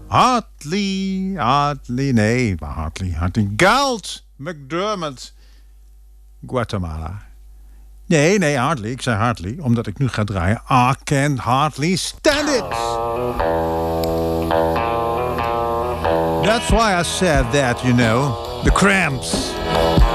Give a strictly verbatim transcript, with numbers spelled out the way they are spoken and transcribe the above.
Hartley, Hartley, nee, Hartley, Hartley. Galt McDermott, Guatemala. Nee, nee, Hartley. Ik zei Hartley, omdat ik nu ga draaien. I can't hardly stand it. That's why I said that, you know. The Cramps.